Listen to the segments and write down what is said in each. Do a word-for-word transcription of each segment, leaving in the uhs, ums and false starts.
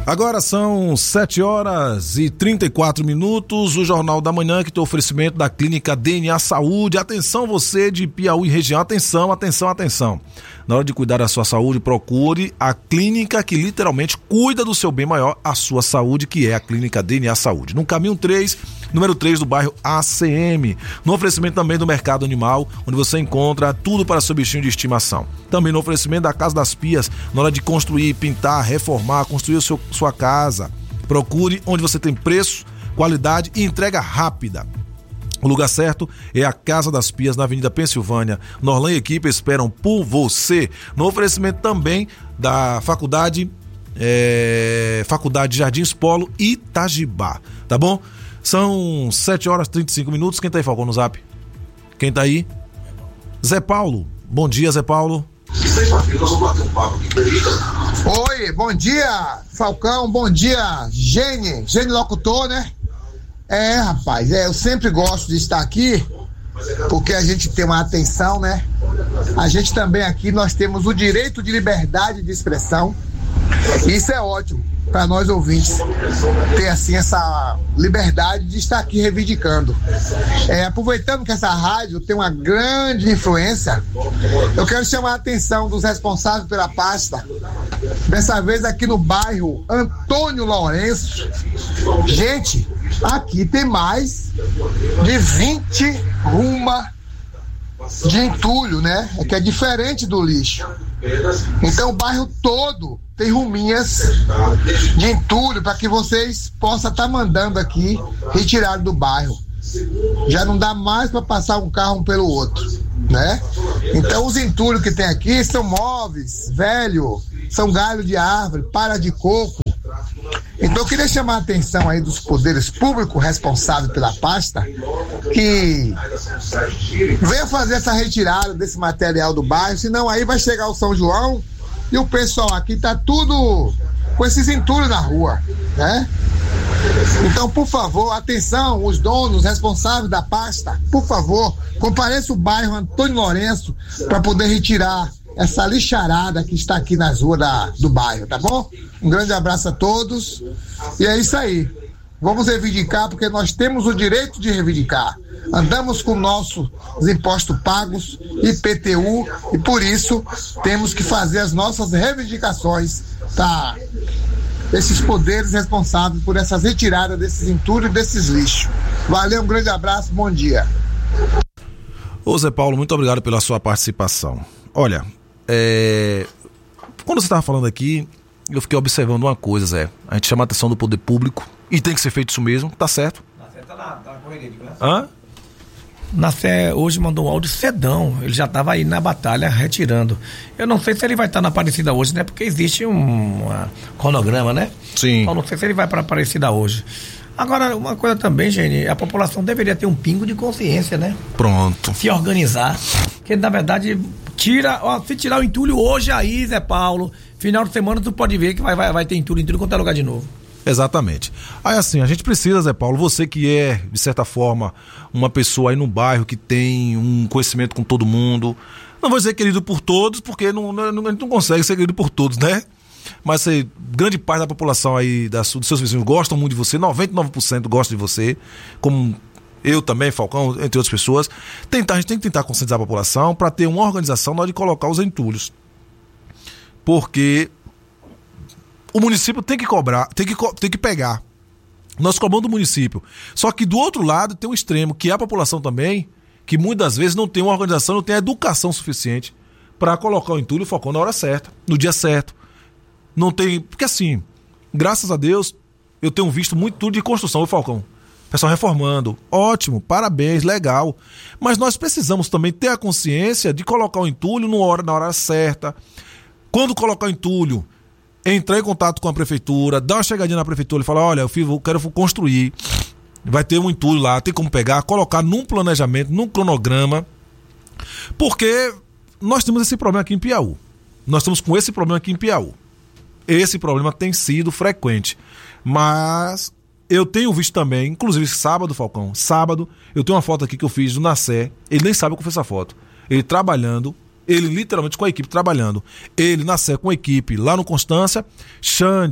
Agora são sete horas e trinta e quatro minutos, o Jornal da Manhã que tem oferecimento da Clínica D N A Saúde. Atenção você de Piauí região, atenção, atenção, atenção. Na hora de cuidar da sua saúde, procure a clínica que literalmente cuida do seu bem maior, a sua saúde, que é a Clínica D N A Saúde. No caminho três, número três do bairro A C M. No oferecimento também do Mercado Animal, onde você encontra tudo para seu bichinho de estimação. Também no oferecimento da Casa das Pias, na hora de construir, pintar, reformar, construir o seu, sua casa. Procure onde você tem preço, qualidade e entrega rápida. O lugar certo é a Casa das Pias, na Avenida Pensilvânia. Norlan e equipe esperam por você. No oferecimento também da Faculdade é, Faculdade Jardins Polo Itajibá, tá bom? São sete horas e trinta e cinco minutos. Quem tá aí, Falcão, no zap? Quem tá aí? Zé Paulo. Bom dia, Zé Paulo. Oi, bom dia, Falcão. Bom dia, Gene. Gene Locutor, né? É, rapaz, é, eu sempre gosto de estar aqui porque a gente tem uma atenção, né? A gente também aqui, nós temos o direito de liberdade de expressão. Isso é ótimo para nós ouvintes, ter assim essa liberdade de estar aqui reivindicando. É, aproveitando que essa rádio tem uma grande influência, eu quero chamar a atenção dos responsáveis pela pasta, dessa vez aqui no bairro Antônio Lourenço. Gente, aqui tem mais de vinte uma de entulho, né? É que é diferente do lixo. Então o bairro todo tem ruminhas de entulho para que vocês possam estar tá mandando aqui retirado do bairro. Já não dá mais para passar um carro um pelo outro, né? Então os entulhos que tem aqui são móveis, velho, são galho de árvore, palha de coco. Então eu queria chamar a atenção aí dos poderes públicos responsáveis pela pasta, que venha fazer essa retirada desse material do bairro, senão aí vai chegar o São João e o pessoal aqui tá tudo com esses entulhos na rua, né? Então, por favor, atenção, os donos responsáveis da pasta, por favor, compareça o bairro Antônio Lourenço para poder retirar essa lixarada que está aqui nas ruas da, do bairro, tá bom? Um grande abraço a todos e é isso aí. Vamos reivindicar porque nós temos o direito de reivindicar. Andamos com nossos impostos pagos, I P T U, e por isso temos que fazer as nossas reivindicações, tá? Esses poderes responsáveis por essas retiradas desses entulhos e desses lixos. Valeu, um grande abraço, bom dia. Ô Zé Paulo, muito obrigado pela sua participação. Olha, é... quando você estava falando aqui, eu fiquei observando uma coisa, Zé. A gente chama a atenção do poder público e tem que ser feito isso mesmo, tá certo? Nascer tá na, tá na correria de graça. Hã? Nascer hoje mandou um áudio cedão, ele já estava aí na batalha retirando. Eu não sei se ele vai estar na Aparecida hoje, né? Porque existe um uma cronograma, né? Sim. Então não sei se ele vai para a Aparecida hoje. Agora, uma coisa também, gente, a população deveria ter um pingo de consciência, né? Pronto. Se organizar. Porque, na verdade, tira, ó, se tirar o entulho hoje aí, Zé Paulo, final de semana tu pode ver que vai, vai, vai ter entulho, entulho quanto é lugar de novo. Exatamente. Aí assim, a gente precisa, Zé Paulo, você que é, de certa forma, uma pessoa aí no bairro que tem um conhecimento com todo mundo, não vou dizer querido por todos, porque não, não, a gente não consegue ser querido por todos, né? Mas você, grande parte da população aí, da, dos seus vizinhos gostam muito de você, noventa e nove por cento gostam de você, como eu também, Falcão, entre outras pessoas. Tentar, a gente tem que tentar conscientizar a população para ter uma organização na hora de colocar os entulhos. Porque o município tem que cobrar, tem que, tem que pegar. Nós cobramos do município. Só que do outro lado tem um extremo, que é a população também, que muitas vezes não tem uma organização, não tem a educação suficiente para colocar o entulho, Falcão, na hora certa, no dia certo. Não tem, porque assim, graças a Deus, eu tenho visto muito tudo de construção, o Falcão. Pessoal reformando, ótimo, parabéns, legal. Mas nós precisamos também ter a consciência de colocar o entulho no hora, na hora certa. Quando colocar o entulho, entrar em contato com a prefeitura, dar uma chegadinha na prefeitura e falar, olha, eu, fiz, eu quero construir, vai ter um entulho lá, tem como pegar, colocar num planejamento, num cronograma, porque nós temos esse problema aqui em Piauí. Nós estamos com esse problema aqui em Piauí. Esse problema tem sido frequente, mas eu tenho visto também, inclusive sábado, Falcão, sábado, eu tenho uma foto aqui que eu fiz do Nassé, ele nem sabe o que foi essa foto, ele trabalhando, ele literalmente com a equipe trabalhando, ele Nassé com a equipe lá no Constância, Xande,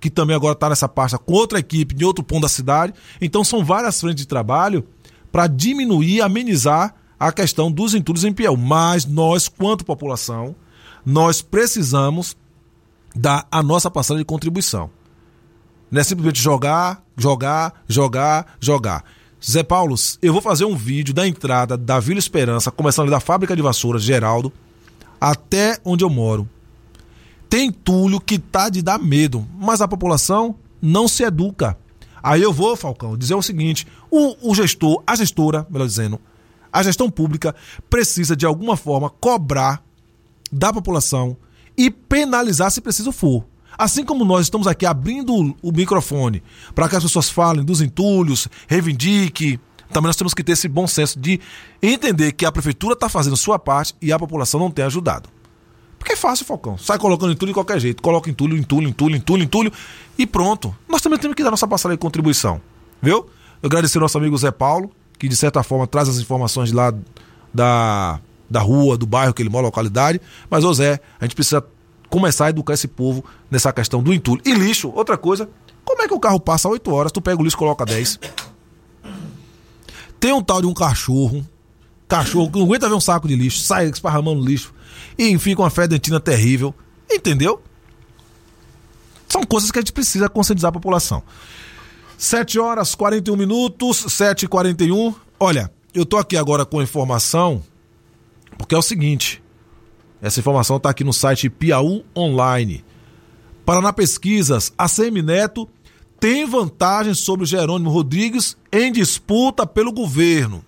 que também agora está nessa pasta com outra equipe de outro ponto da cidade. Então são várias frentes de trabalho para diminuir, amenizar a questão dos entulhos em Piauí. Mas nós, quanto população, nós precisamos dar a nossa parcela de contribuição. Não é simplesmente jogar, jogar, jogar, jogar. Zé Paulo, eu vou fazer um vídeo da entrada da Vila Esperança, começando da fábrica de vassouras, Geraldo, até onde eu moro. Tem entulho que tá de dar medo, mas a população não se educa. Aí eu vou, Falcão, dizer o seguinte, o, o gestor, a gestora, melhor dizendo, a gestão pública precisa de alguma forma cobrar da população e penalizar se preciso for. Assim como nós estamos aqui abrindo o microfone para que as pessoas falem dos entulhos, reivindique, também nós temos que ter esse bom senso de entender que a prefeitura está fazendo sua parte e a população não tem ajudado. Porque é fácil, Falcão. Sai colocando entulho de qualquer jeito. Coloca entulho, entulho, entulho, entulho, entulho e pronto. Nós também temos que dar nossa parcela de contribuição. Viu? Eu agradecer ao nosso amigo Zé Paulo, que de certa forma traz as informações de lá da, da rua, do bairro que ele mora, localidade. Mas, ô Zé, a gente precisa começar a educar esse povo nessa questão do entulho. E lixo, outra coisa, como é que o carro passa oito horas, tu pega o lixo e coloca dez? Tem um tal de um cachorro, cachorro que não aguenta ver um saco de lixo, sai esparramando lixo e fica uma fedentina terrível, entendeu? São coisas que a gente precisa conscientizar a população. sete horas, quarenta e um minutos, sete e quarenta e um. Olha, eu tô aqui agora com informação, porque é o seguinte, essa informação está aqui no site Piauí Online. Paraná Pesquisas, a Semineto tem vantagem sobre o Jerônimo Rodrigues em disputa pelo governo.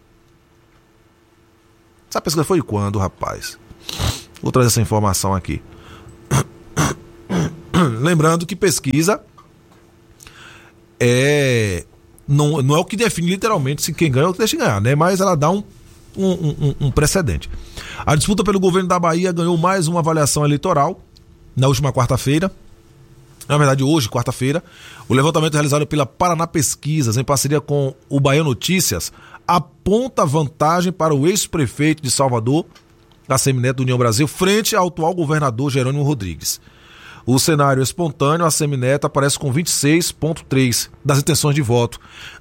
Essa pesquisa foi quando, rapaz? Vou trazer essa informação aqui. Lembrando que pesquisa é não, não é o que define literalmente se quem ganha ou o que deixa de ganhar, né? Mas ela dá um, um, um, um precedente. A disputa pelo governo da Bahia ganhou mais uma avaliação eleitoral na última quarta-feira. Na verdade, hoje, quarta-feira, o levantamento realizado pela Paraná Pesquisas, em parceria com o Bahia Notícias, aponta vantagem para o ex-prefeito de Salvador, da Semineto do União Brasil, frente ao atual governador Jerônimo Rodrigues. O cenário espontâneo, a Semineto aparece com vinte e seis vírgula três por cento das intenções de voto.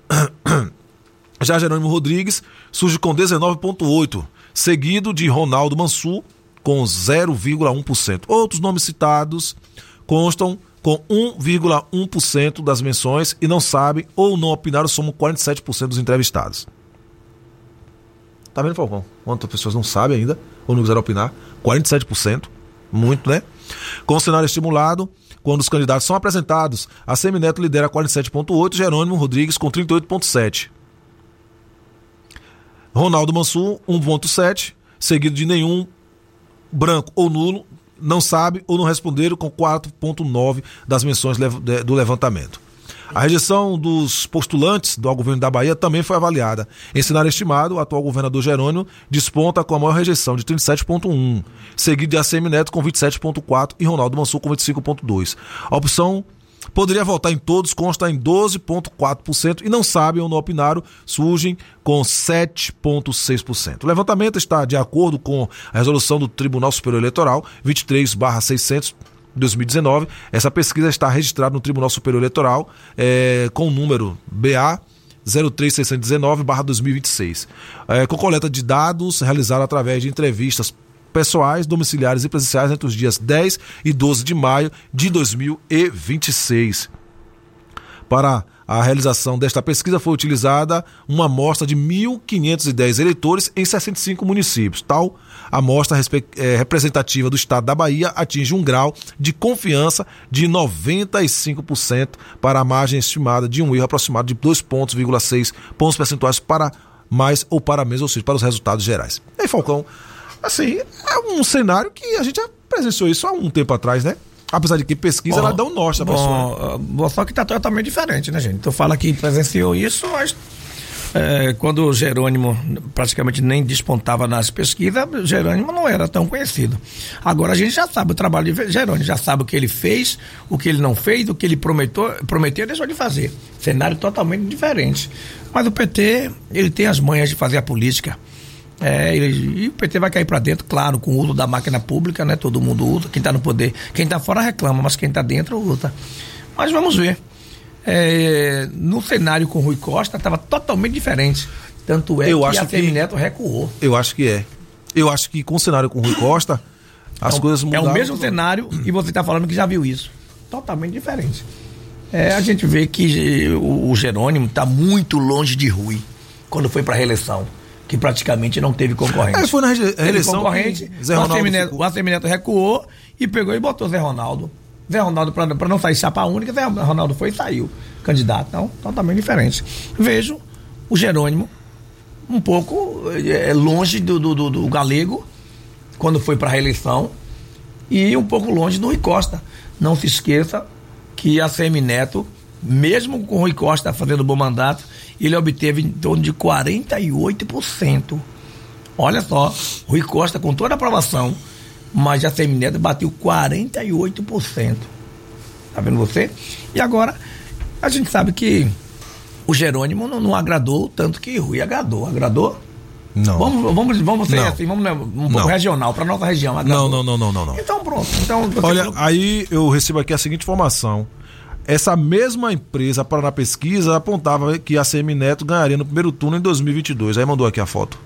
Já Jerônimo Rodrigues surge com dezenove vírgula oito por cento, seguido de Ronaldo Mansur, com zero vírgula um por cento. Outros nomes citados constam com um vírgula um por cento das menções e não sabem ou não opinaram, somam quarenta e sete por cento dos entrevistados. Tá vendo, Falcão? Quantas pessoas não sabem ainda ou não quiseram opinar? quarenta e sete por cento. Muito, né? Com o cenário estimulado, quando os candidatos são apresentados, a Semineto lidera quarenta e sete vírgula oito por cento, Jerônimo Rodrigues com trinta e oito vírgula sete por cento. Ronaldo Mansur, um vírgula sete por cento, seguido de nenhum branco ou nulo, não sabe ou não responderam, com quatro vírgula nove por cento das menções do levantamento. A rejeição dos postulantes do governo da Bahia também foi avaliada. Em cenário estimado, o atual governador Jerônimo desponta com a maior rejeição, de trinta e sete vírgula um por cento, seguido de A C M Neto com vinte e sete vírgula quatro por cento e Ronaldo Mansur com vinte e cinco vírgula dois por cento. A opção poderia votar em todos, consta em doze vírgula quatro por cento e não sabem ou não opinaram, surgem com sete vírgula seis por cento. O levantamento está de acordo com a resolução do Tribunal Superior Eleitoral vinte e três barra seiscentos de dois mil e dezenove. Essa pesquisa está registrada no Tribunal Superior Eleitoral é, com o número B A zero três seiscentos e dezenove barra dois mil e vinte e seis, é, com coleta de dados realizada através de entrevistas pessoais, domiciliares e presenciais entre os dias dez e doze de maio de dois mil e vinte e seis. Para a realização desta pesquisa foi utilizada uma amostra de mil quinhentos e dez eleitores em sessenta e cinco municípios. Tal amostra é, representativa do estado da Bahia atinge um grau de confiança de noventa e cinco por cento para a margem estimada de um erro aproximado de dois vírgula seis pontos percentuais para mais ou para menos, ou seja, para os resultados gerais. E aí, Falcão, assim, é um cenário que a gente já presenciou isso há um tempo atrás, né? Apesar de que pesquisa, bom, ela dá um norte à pessoa. Bom, só que está totalmente diferente, né, gente? Tu fala que presenciou isso, mas é, quando o Jerônimo praticamente nem despontava nas pesquisas, Jerônimo não era tão conhecido. Agora a gente já sabe o trabalho de Jerônimo, já sabe o que ele fez, o que ele não fez, o que ele prometeu, prometeu e deixou de fazer. Cenário totalmente diferente. Mas o P T, ele tem as manhas de fazer a política. É, ele, e o P T vai cair para dentro, claro, com o uso da máquina pública, né? Todo mundo usa, quem está no poder, quem está fora reclama, mas quem está dentro usa. Mas vamos ver. É, no cenário com Rui Costa estava totalmente diferente. Tanto é eu que acho a Semineto que, recuou. Eu acho que é. Eu acho que com o cenário com Rui Costa, as é, coisas mudaram. É o mesmo cenário e você está falando que já viu isso. Totalmente diferente. É, a gente vê que o, o Jerônimo está muito longe de Rui quando foi para a reeleição, que praticamente não teve concorrente. É, foi na reeleição. Concorrente, Zé o Semineto, o Semineto recuou e pegou e botou Zé Ronaldo. Zé Ronaldo, para não sair chapa única, Zé Ronaldo foi e saiu candidato. Então, totalmente diferente. Vejo o Jerônimo um pouco é, longe do, do, do, do Galego, quando foi para a reeleição, e um pouco longe do Rui Costa. Não se esqueça que a Semineto, mesmo com o Rui Costa fazendo bom mandato, ele obteve em torno de quarenta e oito por cento. Olha só, Rui Costa com toda a aprovação, mas a Semineto bateu quarenta e oito por cento. Tá vendo você? E agora, a gente sabe que o Jerônimo não, não agradou tanto que Rui agradou. Agradou? Não. Vamos, vamos, vamos ser não. assim, vamos um pouco não. regional, para nossa região. Agradou. Não, não, não, não, não, não. Então pronto. Então, olha, falou... aí eu recebo aqui a seguinte informação. Essa mesma empresa, Paraná Pesquisa, apontava que a Semineto ganharia no primeiro turno em dois mil e vinte e dois. Aí mandou aqui a foto.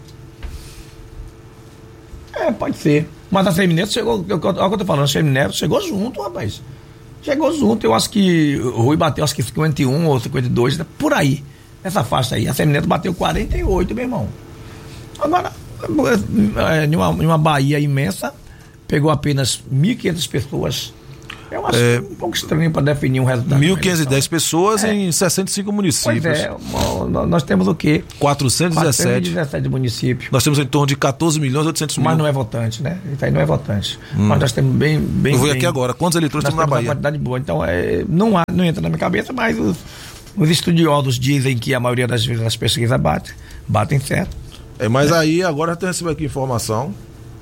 É, pode ser. Mas a Semineto chegou, olha o que eu tô falando, a Semineto chegou junto, rapaz. Chegou junto, eu acho que o Rui bateu acho que cinquenta e um ou cinquenta e dois, por aí, essa faixa aí. A Semineto bateu quarenta e oito, meu irmão. Agora, em uma, em uma Bahia imensa, pegou apenas mil e quinhentas pessoas. Eu acho é, um pouco estranho para definir um resultado. mil quinhentas e dez pessoas é. em sessenta e cinco municípios. Pois é, nós temos o quê? quatrocentos e dezessete. quatrocentos e dezessete municípios. Nós temos em torno de quatorze milhões e oitocentos mil. Mas não é votante, né? Isso aí não é votante. Hum. Mas nós temos bem... bem Eu vou bem, aqui agora. Quantos eleitores temos na Bahia? Uma quantidade boa. Então, é, não, há, não entra na minha cabeça, mas os, os estudiosos dizem que a maioria das vezes as pesquisas batem, batem certo. É, mas é. aí, agora eu recebo aqui informação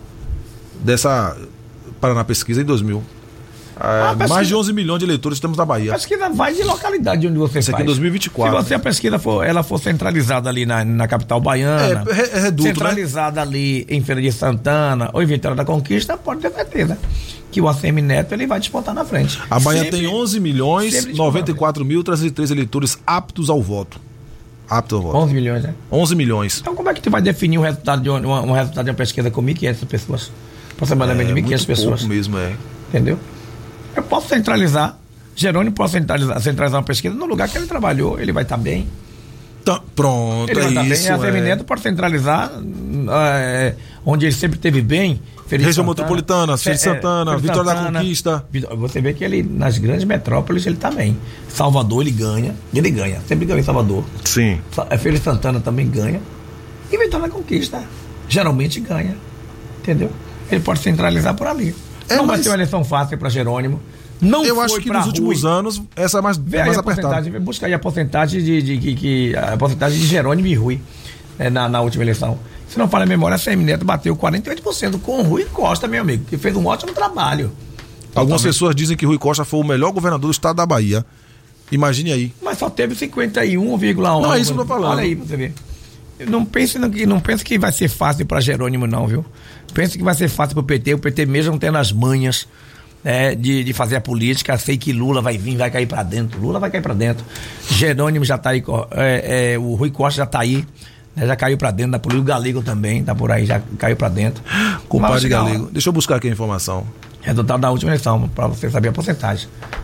dessa Paraná Pesquisa em dois mil. É, pesquisa, mais de onze milhões de eleitores temos na Bahia. A pesquisa vai de localidade onde você Isso faz. aqui é dois mil e vinte e quatro. Se você, a pesquisa for, ela for centralizada ali na, na capital baiana, é, é reduto, centralizada, né? Ali em Feira de Santana ou em Vitória da Conquista, pode ter certeza que o Semineto ele vai despontar na frente. A Bahia sempre, tem onze milhões e noventa e quatro mil trezentos e três eleitores aptos ao voto. Aptos ao voto. onze milhões, né? onze milhões. Então como é que tu vai definir um resultado de uma, um resultado de uma pesquisa com mil e quinhentas pessoas? Aproximadamente é, mil e quinhentas pessoas. Pouco mesmo, é. Entendeu? Eu posso centralizar, Jerônimo pode centralizar, centralizar uma pesquisa no lugar que ele trabalhou, ele vai estar bem. Tá, pronto, ele é vai isso. Bem. A Semineto é. pode centralizar é, onde ele sempre esteve bem. Região Santana, Metropolitana, Feira de Santana, é, é, Vitória Santana, da Conquista. Você vê que ele, nas grandes metrópoles, ele está bem. Salvador, ele ganha, ele ganha, sempre ganha em Salvador. Sim. Feira de Santana também ganha. E Vitória da Conquista, geralmente ganha. Entendeu? Ele pode centralizar por ali. É, não mas... vai ser uma eleição fácil para Jerônimo. Não eu foi acho que nos Rui. últimos anos essa é mais, é mais apertada. Busca aí a porcentagem de, de, de, de a porcentagem de Jerônimo e Rui, né, na, na última eleição. Se não falha a memória, a Semineto bateu quarenta e oito por cento com o Rui Costa, meu amigo, que fez um ótimo trabalho. Algumas pessoas dizem que Rui Costa foi o melhor governador do estado da Bahia. Imagine aí. Mas só teve cinquenta e um vírgula um. Não é isso que eu tô falando. Olha aí pra você ver. Não pense, no, não pense que vai ser fácil para Jerônimo, não, viu? Pense que vai ser fácil para o P T, o P T mesmo não tendo as manhas, é, de, de fazer a política. Sei que Lula vai vir, vai cair para dentro. Lula vai cair para dentro. Jerônimo já tá aí, é, é, o Rui Costa já tá aí, né, já caiu para dentro da política. O Galego também tá por aí, já caiu para dentro. Compadre Galego. Uma... Deixa eu buscar aqui a informação. Resultado da última eleição, para você saber a porcentagem.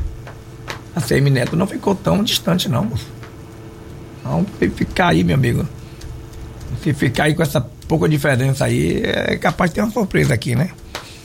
A Semineto não ficou tão distante, não, moço. Não, ficar aí, meu amigo. Se ficar aí com essa pouca diferença aí, é capaz de ter uma surpresa aqui, né?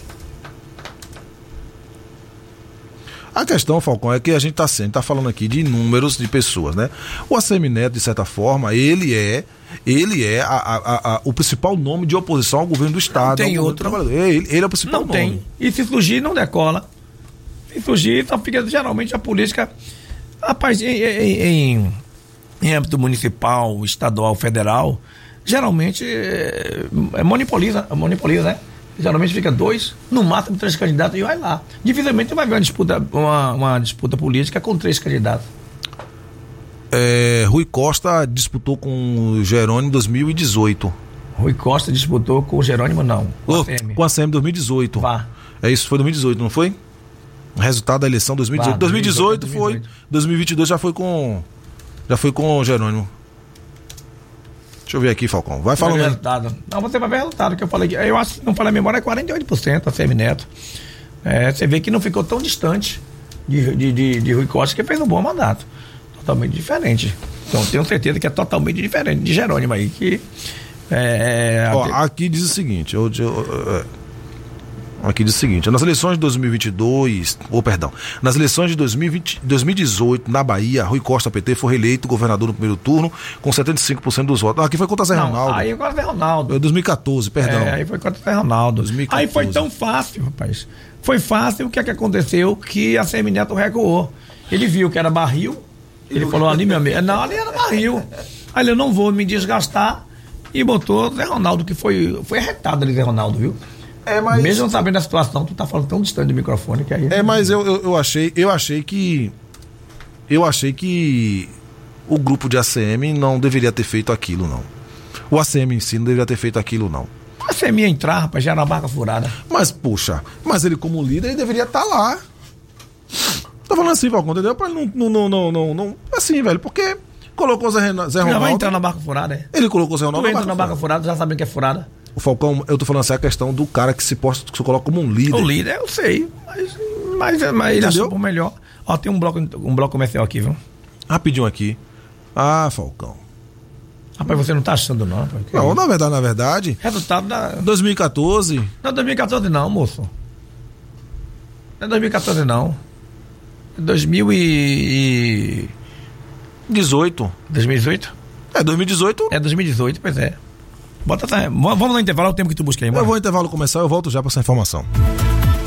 A questão, Falcão, é que a gente está sendo, tá falando aqui de números de pessoas, né? O Assemineto, de certa forma, ele é, ele é a, a, a, o principal nome de oposição ao governo do estado. Não tem outro. Ele, ele é o principal não nome. Tem. E se surgir, não decola. Se surgir, então fica geralmente a política. Rapaz, em, em, em, em âmbito municipal, estadual, federal, geralmente é, é monopoliza, monopoliza, né? Geralmente fica dois, no máximo três candidatos e vai lá. Dificilmente vai haver uma disputa, uma, uma disputa política com três candidatos. É, Rui Costa disputou com o Jerônimo em dois mil e dezoito. Rui Costa disputou com o Jerônimo, não. Com, oh, a C M. Com a C M dois mil e dezoito. Vá. É isso, foi dois mil e dezoito, não foi? O resultado da eleição dois mil e dezoito. Vá, dois mil e dezoito, dois mil e dezoito foi. dois mil e vinte e dois já foi com. Já foi com o Jerônimo. Deixa eu ver aqui, Falcão. Vai falando. Resultado. Não, você vai ver o resultado que eu falei. Eu acho que não falei a memória, é quarenta e oito por cento a C M Neto. É, você vê que não ficou tão distante de, de, de, de Rui Costa, que fez um bom mandato. Totalmente diferente. Então tenho certeza que é totalmente diferente de Jerônimo aí. Que, é, Ó, aqui diz o seguinte: eu, eu, eu, aqui diz o seguinte: nas eleições de dois mil e vinte e dois, ou oh, perdão, nas eleições de dois mil e vinte, dois mil e dezoito, na Bahia, Rui Costa, P T, foi reeleito governador no primeiro turno com setenta e cinco por cento dos votos. Aqui foi contra Zé não, Ronaldo. Aí foi contra Zé Ronaldo. dois mil e catorze, perdão. É, aí foi contra Zé Ronaldo. dois mil e catorze. Aí foi tão fácil, rapaz. Foi fácil. O que é que aconteceu? Que a C M Neto recuou. Ele viu que era barril. Ele eu... falou ali, meu amigo. Não, ali era barril. Aí ele, eu não vou me desgastar. E botou Zé Ronaldo, que foi, foi arretado ali, Zé Ronaldo, viu? É, mas... Mesmo não sabendo a situação, tu tá falando tão distante do microfone que aí... É, mas eu, eu, eu achei, eu achei que... Eu achei que o grupo de A C M não deveria ter feito aquilo, não. O A C M em si não deveria ter feito aquilo, não. A C M ia entrar, rapaz, já era uma barca furada. Mas, poxa, mas ele como líder, ele deveria estar tá lá. Tô falando assim, Falcão, entendeu? Pra não, não, não, não, não, não... Assim, velho, porque colocou Zé, Zé Ronaldo... Já vai entrar na barca furada, é? Ele colocou Zé Ronaldo tu entra na barca furada, já sabendo que é furada. O Falcão, eu tô falando assim, a questão do cara que se posta, que se coloca como um líder. O líder, eu sei, mas, mas, mas ele achou por melhor. Ó, tem um bloco, um bloco comercial aqui, viu? Rapidinho aqui. Ah, Falcão. Rapaz, você não tá achando não, rapaz? Não, na verdade, na verdade... Resultado da... dois mil e catorze. Não, dois mil e catorze não, moço. Não é dois mil e catorze não. É dois mil e... dezoito. dois mil e dezoito? É, dois mil e dezoito. É dois mil e dezoito, pois é. Bota essa... Vamos no intervalo, o tempo que tu busca aí, mano. Eu vou no intervalo começar, eu volto já pra essa informação.